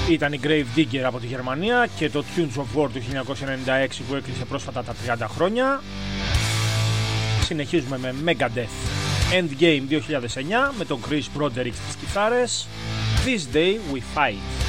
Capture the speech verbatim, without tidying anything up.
Ήταν η Grave Digger από τη Γερμανία και το Tunes of War του χίλια εννιακόσια ενενήντα έξι που έκλεισε πρόσφατα τα τριάντα χρόνια. Συνεχίζουμε με Megadeth Endgame δύο χιλιάδες εννιά με τον Chris Broderick στις κιθάρες. This Day We Fight.